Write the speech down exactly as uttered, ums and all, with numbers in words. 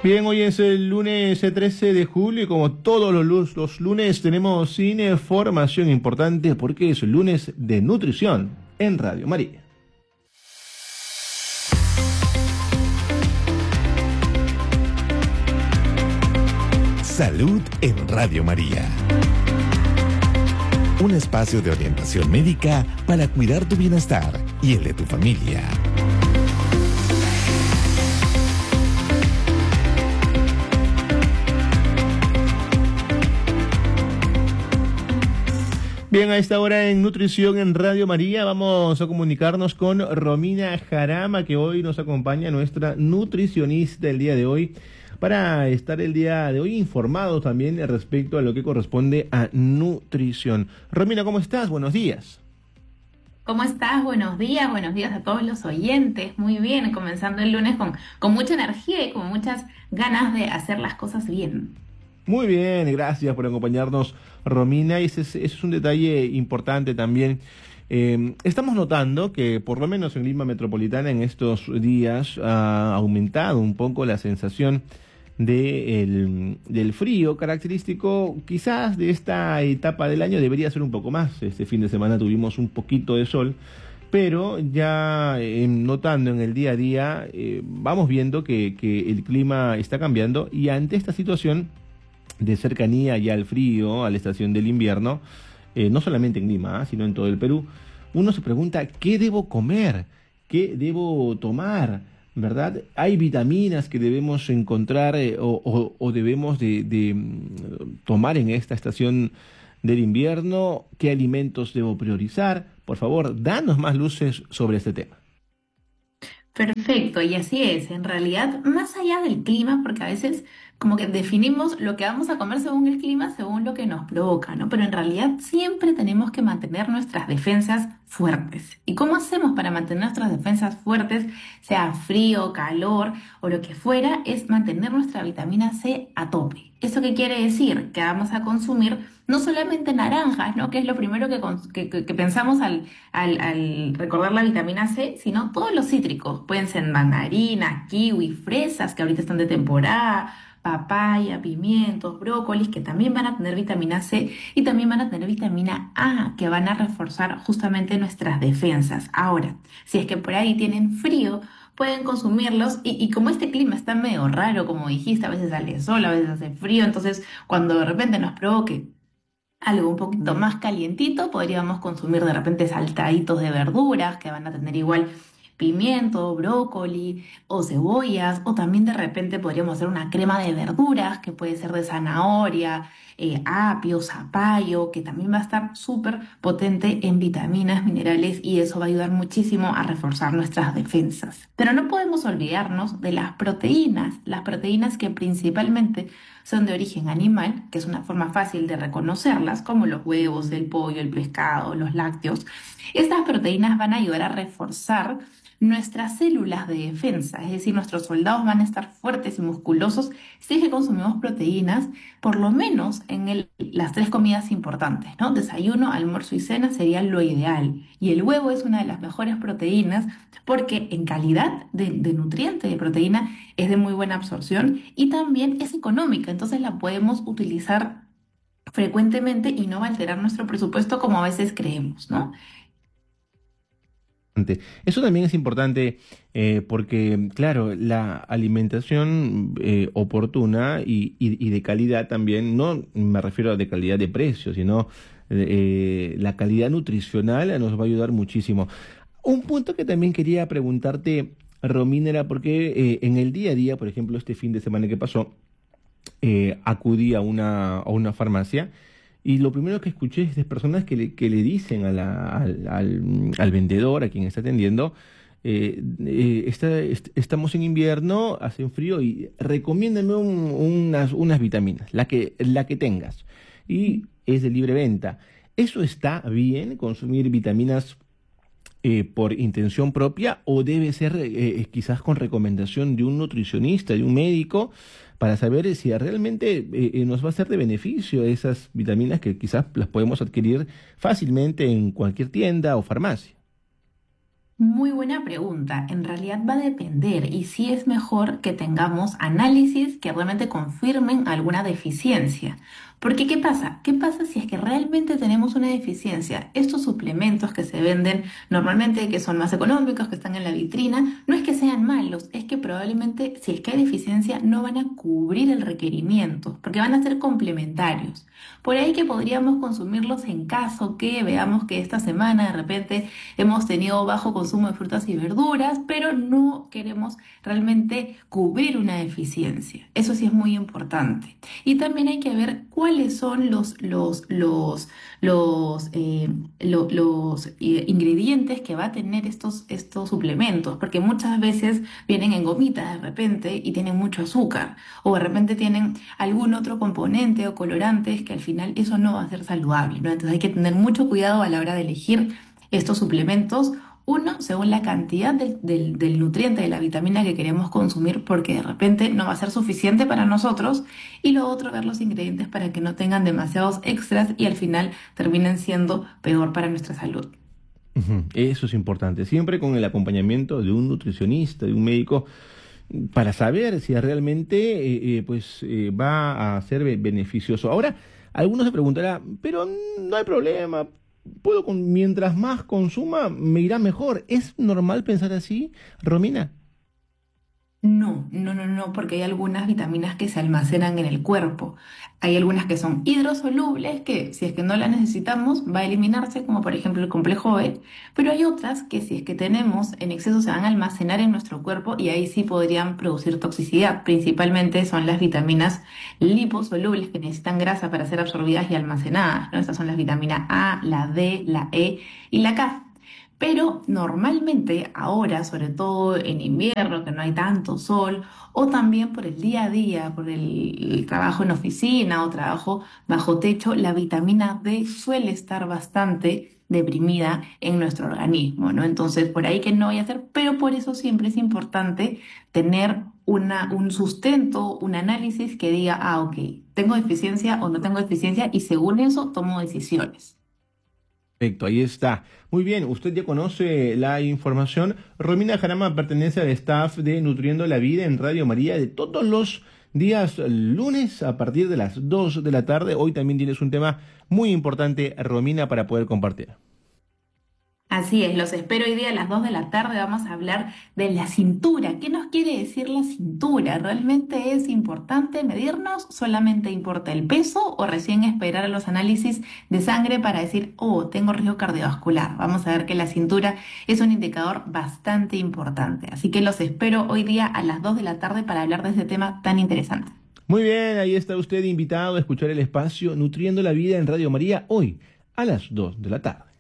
Bien, hoy es el lunes trece de julio y como todos los, lus- los lunes tenemos información importante porque es el lunes de nutrición en Radio María. Salud en Radio María. Un espacio de orientación médica para cuidar tu bienestar y el de tu familia. Bien, a esta hora en Nutrición en Radio María vamos a comunicarnos con Romina Jarama, que hoy nos acompaña, nuestra nutricionista el día de hoy, para estar el día de hoy informados también respecto a lo que corresponde a nutrición. Romina, ¿cómo estás? Buenos días. ¿Cómo estás? Buenos días, buenos días a todos los oyentes. Muy bien, comenzando el lunes con, con mucha energía y con muchas ganas de hacer las cosas bien. Muy bien, gracias por acompañarnos, Romina. Ese es, ese es un detalle importante también. Eh, estamos notando que por lo menos en Lima Metropolitana en estos días ha aumentado un poco la sensación de el, del frío característico quizás de esta etapa del año. Debería ser un poco más. Este fin de semana tuvimos un poquito de sol, pero ya eh, notando en el día a día eh, vamos viendo que, que el clima está cambiando, y ante esta situación de cercanía ya al frío, a la estación del invierno, eh, no solamente en Lima, ¿eh? sino en todo el Perú, uno se pregunta, ¿qué debo comer? ¿Qué debo tomar? ¿Verdad? ¿Hay vitaminas que debemos encontrar eh, o, o, o debemos de, de mm, tomar en esta estación del invierno? ¿Qué alimentos debo priorizar? Por favor, danos más luces sobre este tema. Perfecto, y así es. En realidad, más allá del clima, porque a veces como que definimos lo que vamos a comer según el clima, según lo que nos provoca, ¿no? Pero en realidad siempre tenemos que mantener nuestras defensas fuertes. ¿Y cómo hacemos para mantener nuestras defensas fuertes, sea frío, calor o lo que fuera? Es mantener nuestra vitamina C a tope. ¿Eso qué quiere decir? Que vamos a consumir no solamente naranjas, ¿no? Que es lo primero que, cons- que, que- que pensamos al, al, al recordar la vitamina C, sino todos los cítricos. Pueden ser mandarinas, kiwi, fresas, que ahorita están de temporada, papaya, pimientos, brócolis, que también van a tener vitamina C, y también van a tener vitamina A, que van a reforzar justamente nuestras defensas. Ahora, si es que por ahí tienen frío, pueden consumirlos, y, y como este clima está medio raro, como dijiste, a veces sale sol, a veces hace frío, entonces cuando de repente nos provoque algo un poquito más calientito, podríamos consumir de repente saltaditos de verduras que van a tener igual pimiento, brócoli o cebollas, o también de repente podríamos hacer una crema de verduras que puede ser de zanahoria, eh, apio, zapallo, que también va a estar súper potente en vitaminas, minerales, y eso va a ayudar muchísimo a reforzar nuestras defensas. Pero no podemos olvidarnos de las proteínas, las proteínas que principalmente son de origen animal, que es una forma fácil de reconocerlas, como los huevos, el pollo, el pescado, los lácteos. Estas proteínas van a ayudar a reforzar nuestras células de defensa, es decir, nuestros soldados van a estar fuertes y musculosos si es que consumimos proteínas, por lo menos en el- las tres comidas importantes, ¿no? Desayuno, almuerzo y cena sería lo ideal. Y el huevo es una de las mejores proteínas porque en calidad de, de nutriente, de proteína, es de muy buena absorción y también es económica, entonces la podemos utilizar frecuentemente y no va a alterar nuestro presupuesto como a veces creemos, ¿no? Eso también es importante eh, porque, claro, la alimentación eh, oportuna y, y- y de calidad también, no me refiero a de calidad de precio, sino eh, la calidad nutricional nos va a ayudar muchísimo. Un punto que también quería preguntarte, Romina, era porque eh, en el día a día, por ejemplo, este fin de semana que pasó, eh, acudí a una, a una farmacia, y lo primero que escuché es de personas que le, que le dicen a la- al, al- al vendedor, a quien está atendiendo, eh, eh, está- est- estamos en invierno, hace frío y recomiéndame un- unas, unas vitaminas, la que, la que tengas. Y es de libre venta. ¿Eso está bien, consumir vitaminas eh, por intención propia, o debe ser eh, eh, quizás con recomendación de un nutricionista, de un médico, para saber si realmente eh, eh, nos va a ser de beneficio esas vitaminas que quizás las podemos adquirir fácilmente en cualquier tienda o farmacia? Muy buena pregunta. En realidad va a depender y sí es mejor que tengamos análisis que realmente confirmen alguna deficiencia. Porque ¿qué pasa? ¿Qué pasa si es que realmente tenemos una deficiencia? Estos suplementos que se venden normalmente, que son más económicos, que están en la vitrina, no es que sean malos, es que probablemente si es que hay deficiencia no van a cubrir el requerimiento, porque van a ser complementarios. Por ahí que podríamos consumirlos en caso que veamos que esta semana de repente hemos tenido bajo consumo de frutas y verduras, pero no queremos realmente cubrir una deficiencia. Eso sí es muy importante. Y también hay que ver cuáles son los, los, los, los, eh, lo- los, eh, ingredientes que va a tener estos, estos suplementos, porque muchas veces vienen en gomitas de repente y tienen mucho azúcar, o de repente tienen algún otro componente o colorantes que al final eso no va a ser saludable, ¿no? Entonces hay que tener mucho cuidado a la hora de elegir estos suplementos, uno, según la cantidad del, del- del nutriente, de la vitamina que queremos consumir, porque de repente no va a ser suficiente para nosotros, y lo otro, ver los ingredientes para que no tengan demasiados extras y al final terminen siendo peor para nuestra salud. Ujú, eso es importante, siempre con el acompañamiento de un nutricionista, de un médico, para saber si realmente eh, eh, pues eh, va a ser be- beneficioso. Ahora, algunos se preguntarán, pero no hay problema, puedo con, mientras más consuma me irá mejor. ¿Es normal pensar así, Romina? No, no, no, no, porque hay algunas vitaminas que se almacenan en el cuerpo. Hay algunas que son hidrosolubles, que si es que no las necesitamos va a eliminarse, como por ejemplo el complejo B, pero hay otras que si es que tenemos en exceso se van a almacenar en nuestro cuerpo y ahí sí podrían producir toxicidad. Principalmente son las vitaminas liposolubles que necesitan grasa para ser absorbidas y almacenadas, ¿no? Estas son las vitaminas A, la D, la E y la K. Pero normalmente ahora, sobre todo en invierno, que no hay tanto sol, o también por el día a día, por el, el trabajo en oficina o trabajo bajo techo, la vitamina D suele estar bastante deprimida en nuestro organismo, ¿no? Entonces, por ahí que no vaya a ser, pero por eso siempre es importante tener una, un sustento, un análisis que diga, ah, ok, tengo deficiencia o no tengo deficiencia, y según eso tomo decisiones. Perfecto, ahí está. Muy bien, usted ya conoce la información. Romina Jarama pertenece al staff de Nutriendo la Vida en Radio María de todos los días lunes a partir de las dos de la tarde. Hoy también tienes un tema muy importante, Romina, para poder compartir. Así es, los espero hoy día a las dos de la tarde. Vamos a hablar de la cintura. ¿Qué nos quiere decir la cintura? ¿Realmente es importante medirnos? ¿Solamente importa el peso o recién esperar a los análisis de sangre para decir, oh, tengo riesgo cardiovascular? Vamos a ver que la cintura es un indicador bastante importante. Así que los espero hoy día a las dos de la tarde para hablar de este tema tan interesante. Muy bien, ahí está usted invitado a escuchar el espacio Nutriendo la Vida en Radio María hoy a las dos de la tarde.